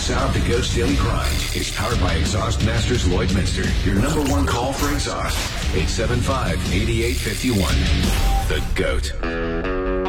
South, the Goat's Daily Grind is powered by Exhaust Masters Lloydminster, your number one call for exhaust. 875-8851. The Goat.